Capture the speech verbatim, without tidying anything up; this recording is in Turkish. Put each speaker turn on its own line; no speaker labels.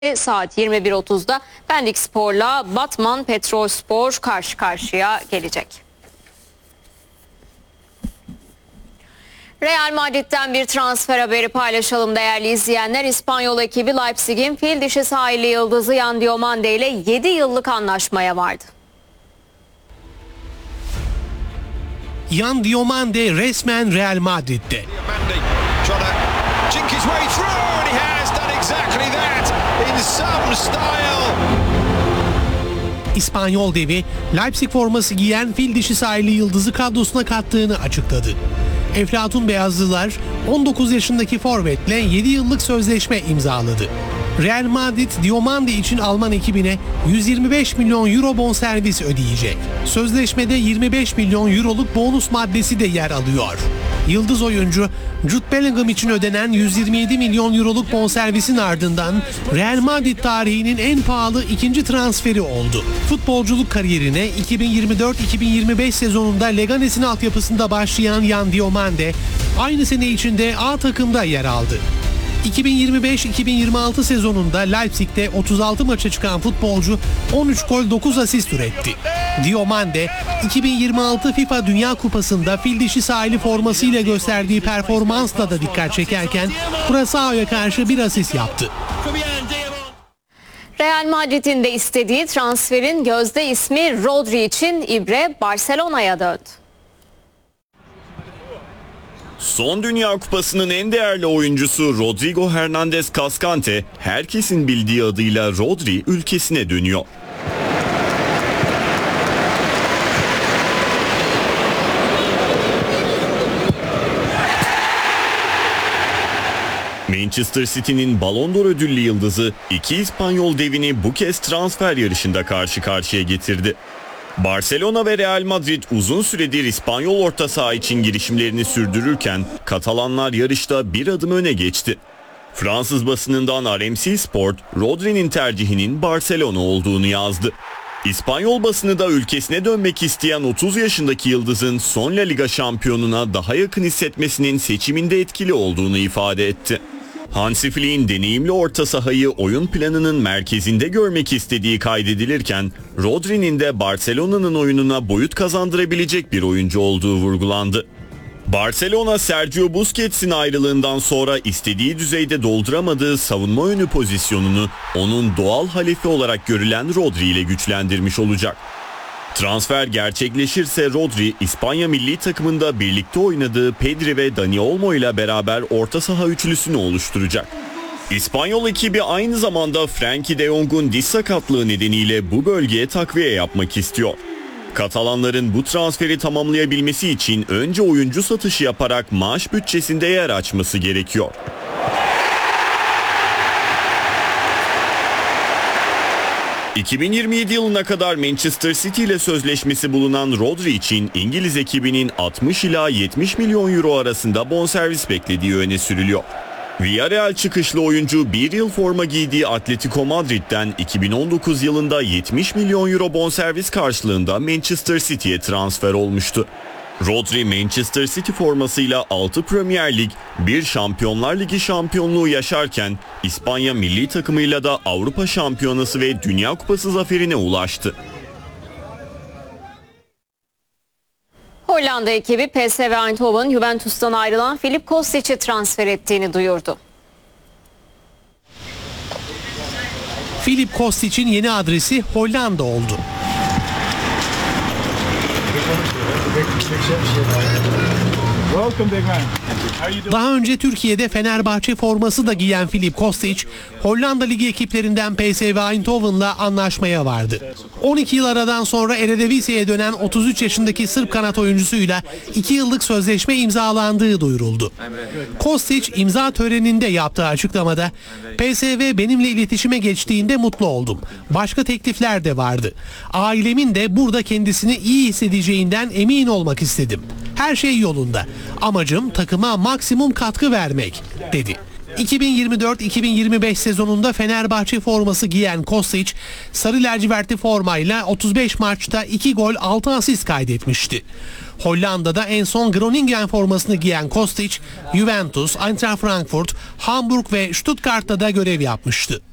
Saat yirmi bir otuzda Pendik Spor'la Batman Petrolspor karşı karşıya gelecek. Real Madrid'den bir transfer haberi paylaşalım değerli izleyenler. İspanyol ekibi Leipzig'in fil dişi sahilli yıldızı Yan Diomande ile yedi yıllık anlaşmaya vardı.
Yan Diomande resmen Real Madrid'de. İspanyol devi Leipzig forması giyen fil dişi sahilli yıldızı kadrosuna kattığını açıkladı. Eflatun Beyazlılar on dokuz yaşındaki forvetle yedi yıllık sözleşme imzaladı. Real Madrid Diomande için Alman ekibine yüz yirmi beş milyon euro bonservis ödeyecek. Sözleşmede yirmi beş milyon euroluk bonus maddesi de yer alıyor. Yıldız oyuncu Jude Bellingham için ödenen yüz yirmi yedi milyon euroluk bonservisin ardından Real Madrid tarihinin en pahalı ikinci transferi oldu. Futbolculuk kariyerine iki bin yirmi dört iki bin yirmi beş sezonunda Leganes'in altyapısında başlayan Yan Diomande aynı sene içinde A takımda yer aldı. iki bin yirmi beş iki bin yirmi altı sezonunda Leipzig'te otuz altı maça çıkan futbolcu on üç gol dokuz asist üretti. Diomande iki bin yirmi altı FIFA Dünya Kupası'nda fil dişi sahili formasıyla gösterdiği performansla da dikkat çekerken Curaçao'ya karşı bir asist yaptı.
Real Madrid'in de istediği transferin gözde ismi Rodri için ibre Barcelona'ya döndü.
Son Dünya Kupası'nın en değerli oyuncusu Rodrigo Hernandez Cascante, herkesin bildiği adıyla Rodri ülkesine dönüyor. Manchester City'nin Ballon d'Or ödüllü yıldızı iki İspanyol devini bu kez transfer yarışında karşı karşıya getirdi. Barcelona ve Real Madrid uzun süredir İspanyol orta saha için girişimlerini sürdürürken Katalanlar yarışta bir adım öne geçti. Fransız basınından R M C Sport, Rodri'nin tercihinin Barcelona olduğunu yazdı. İspanyol basını da ülkesine dönmek isteyen otuz yaşındaki yıldızın son La Liga şampiyonuna daha yakın hissetmesinin seçiminde etkili olduğunu ifade etti. Hansi Flick'in deneyimli orta sahayı oyun planının merkezinde görmek istediği kaydedilirken Rodri'nin de Barcelona'nın oyununa boyut kazandırabilecek bir oyuncu olduğu vurgulandı. Barcelona, Sergio Busquets'in ayrılığından sonra istediği düzeyde dolduramadığı savunma önü pozisyonunu onun doğal halefi olarak görülen Rodri ile güçlendirmiş olacak. Transfer gerçekleşirse Rodri, İspanya milli takımında birlikte oynadığı Pedri ve Dani Olmo ile beraber orta saha üçlüsünü oluşturacak. İspanyol ekibi aynı zamanda Frenkie de Jong'un diz sakatlığı nedeniyle bu bölgeye takviye yapmak istiyor. Katalanların bu transferi tamamlayabilmesi için önce oyuncu satışı yaparak maaş bütçesinde yer açması gerekiyor. iki bin yirmi yedi yılına kadar Manchester City ile sözleşmesi bulunan Rodri için İngiliz ekibinin altmış ila yetmiş milyon euro arasında bonservis beklediği öne sürülüyor. Villarreal çıkışlı oyuncu bir yıl forma giydiği Atletico Madrid'den iki bin on dokuz yılında yetmiş milyon euro bonservis karşılığında Manchester City'ye transfer olmuştu. Rodri Manchester City formasıyla altı Premier Lig, bir Şampiyonlar Ligi şampiyonluğu yaşarken İspanya milli takımıyla da Avrupa Şampiyonası ve Dünya Kupası zaferine ulaştı.
Hollanda ekibi P S V Eindhoven, Juventus'tan ayrılan Filip Kostic'i transfer ettiğini duyurdu.
Filip Kostic'in yeni adresi Hollanda oldu. Daha önce Türkiye'de Fenerbahçe forması da giyen Filip Kostic, Hollanda Ligi ekiplerinden P S V Eindhoven'la anlaşmaya vardı. on iki yıl aradan sonra Eredivisie'ye dönen otuz üç yaşındaki Sırp kanat oyuncusuyla iki yıllık sözleşme imzalandığı duyuruldu. Kostic imza töreninde yaptığı açıklamada, P S V benimle iletişime geçtiğinde mutlu oldum. Başka teklifler de vardı. Ailemin de burada kendisini iyi hissedeceğinden emin olmak istedim. Her şey yolunda. Amacım takıma maksimum katkı vermek, dedi. iki bin yirmi dört iki bin yirmi beş sezonunda Fenerbahçe forması giyen Kostic, sarı lacivertli formayla otuz beş maçta iki gol altı asist kaydetmişti. Hollanda'da en son Groningen formasını giyen Kostic, Juventus, Eintracht Frankfurt, Hamburg ve Stuttgart'ta da görev yapmıştı.